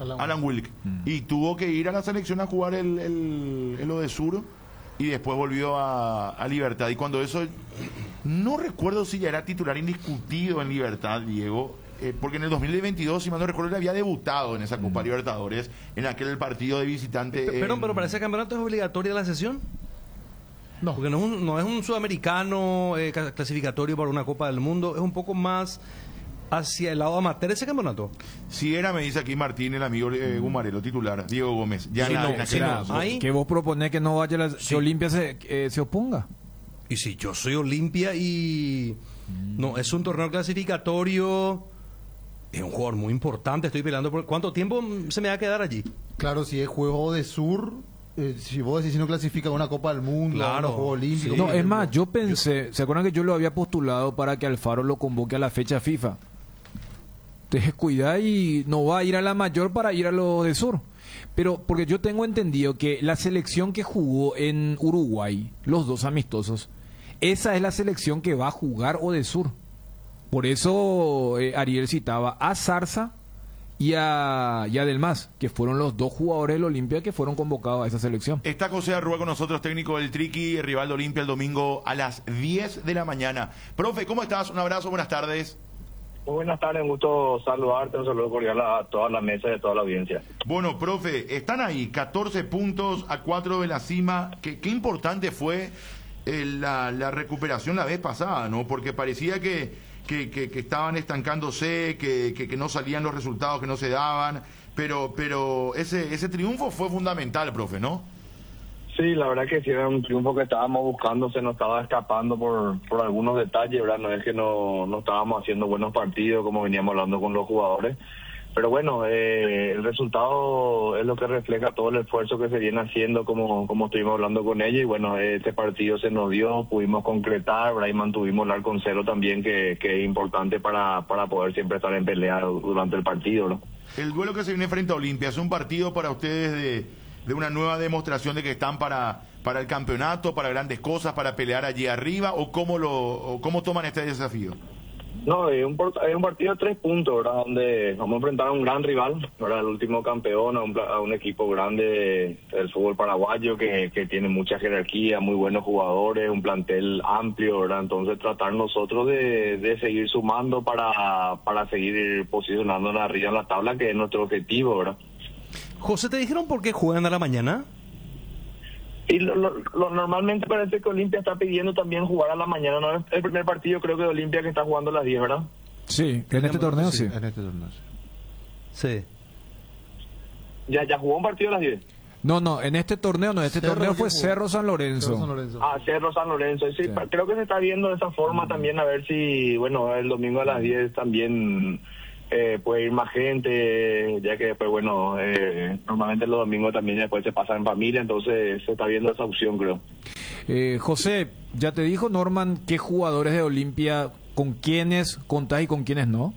Alan Wilk. Y tuvo que ir a la selección a jugar el Odesur y después volvió a Libertad. Y cuando eso, no recuerdo si ya era titular indiscutido en Libertad, Diego, porque en el 2022, si mal no recuerdo, él había debutado en esa Copa Libertadores, en aquel partido de visitante. Pero para ese campeonato es obligatoria la sesión. No, porque no es un sudamericano clasificatorio para una Copa del Mundo, es un poco más hacia el lado amateur ese campeonato. Si era, me dice aquí Martín, el amigo Gumarelo, titular, Diego Gómez. Ya que vos proponés que no vaya que Olimpia se oponga. Y si yo soy Olimpia y no, es un torneo clasificatorio, es un jugador muy importante, estoy peleando por... ¿Cuánto tiempo se me va a quedar allí? Claro, si es juego de sur... si vos decís si no clasifica a una Copa del Mundo, claro, a un Juego Olímpico. Sí. No, es más, yo pensé, ¿se acuerdan que yo lo había postulado para que Alfaro lo convoque a la fecha FIFA? Entonces, cuidado y no va a ir a la mayor para ir a lo de sur. Pero, porque yo tengo entendido que la selección que jugó en Uruguay, los dos amistosos, esa es la selección que va a jugar Odesur. Por eso Ariel citaba a Zarza y a Delmas, que fueron los dos jugadores del Olimpia que fueron convocados a esa selección. Está José Arrua con nosotros, técnico del Triqui, rival de Olimpia el domingo a las 10 de la mañana. Profe, ¿cómo estás? Un abrazo, buenas tardes. Muy buenas tardes, un gusto saludarte, un saludo cordial a toda la mesa y a toda la audiencia. Bueno, profe, están ahí, 14 puntos a 4 de la cima. Qué importante fue la recuperación la vez pasada, ¿no? Porque parecía que estaban estancándose, que no salían los resultados, que no se daban, pero ese triunfo fue fundamental, profe, ¿no? Sí, la verdad que sí, era un triunfo que estábamos buscando, se nos estaba escapando por algunos detalles, ¿verdad? No es que no estábamos haciendo buenos partidos como veníamos hablando con los jugadores, pero bueno, el resultado es lo que refleja todo el esfuerzo que se viene haciendo, como estuvimos hablando con ella, y bueno, este partido se nos dio, pudimos concretar, ¿verdad? Y mantuvimos el arco en cero también, que es importante para poder siempre estar en pelea durante el partido, ¿no? El duelo que se viene frente a Olimpia, ¿es un partido para ustedes de una nueva demostración de que están para el campeonato, para grandes cosas, para pelear allí arriba, o cómo toman este desafío? No, es un partido de 3 puntos, ¿verdad? Donde vamos a enfrentar a un gran rival, ¿verdad? El último campeón, a un equipo grande del fútbol paraguayo que tiene mucha jerarquía, muy buenos jugadores, un plantel amplio, ¿verdad? Entonces tratar nosotros de seguir sumando para seguir posicionándonos arriba en la tabla, que es nuestro objetivo, ¿verdad? José, ¿te dijeron por qué juegan a la mañana? Y normalmente parece que Olimpia está pidiendo también jugar a la mañana, ¿no? Es el primer partido creo que de Olimpia que está jugando a las 10, ¿verdad? Sí, en este torneo sí. En este torneo sí. ¿Ya jugó un partido a las 10? No, en este torneo no, torneo fue Cerro San Lorenzo. Cerro San Lorenzo, sí, creo que se está viendo de esa forma también, a ver si, bueno, el domingo a las 10 también puede ir más gente, ya que después, bueno, normalmente los domingos también después se pasa en familia, entonces se está viendo esa opción, creo. José, ¿ya te dijo Norman qué jugadores de Olimpia, con quiénes contás y con quiénes no?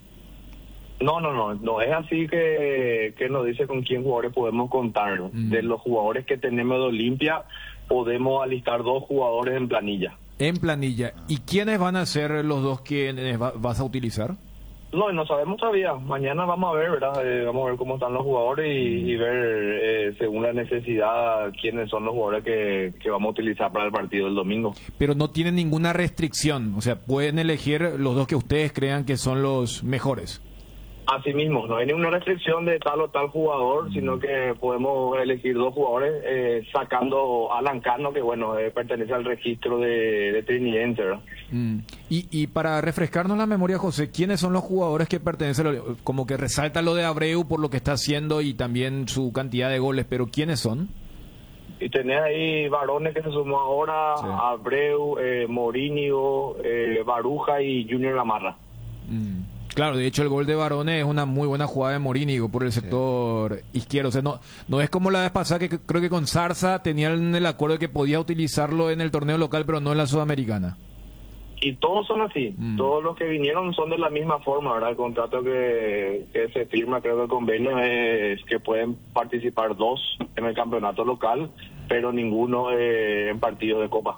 No es así que nos dice con quién jugadores podemos contar. De los jugadores que tenemos de Olimpia, podemos alistar 2 jugadores en planilla. En planilla. ¿Y quiénes van a ser los 2 que vas a utilizar? No sabemos todavía. Mañana vamos a ver, ¿verdad? Vamos a ver cómo están los jugadores y ver, según la necesidad, quiénes son los jugadores que vamos a utilizar para el partido del domingo. Pero no tienen ninguna restricción. O sea, pueden elegir los 2 que ustedes crean que son los mejores. Así mismo, no hay ninguna restricción de tal o tal jugador, sino que podemos elegir 2 jugadores, sacando a Alan Cano, que bueno, pertenece al registro de Trinidad, ¿verdad? Y para refrescarnos la memoria, José, ¿quiénes son los jugadores que pertenecen? Como que resalta lo de Abreu por lo que está haciendo y también su cantidad de goles, pero ¿quiénes son? Y tenés ahí varones que se sumó ahora, sí. Abreu, Morinho, Baruja y Junior Gamarra. Claro, de hecho el gol de Varones es una muy buena jugada de Morínigo por el sector izquierdo. O sea, no es como la vez pasada que creo que con Zarza tenían el acuerdo de que podía utilizarlo en el torneo local, pero no en la Sudamericana. Y todos son así, todos los que vinieron son de la misma forma, ¿verdad? El contrato que se firma, creo que el convenio es que pueden participar 2 en el campeonato local, pero ninguno en partidos de Copa.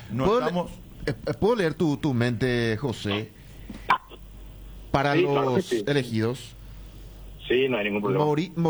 ¿Puedo leer tu mente, José? Para sí, los claro que sí. elegidos. Sí, no hay ningún problema.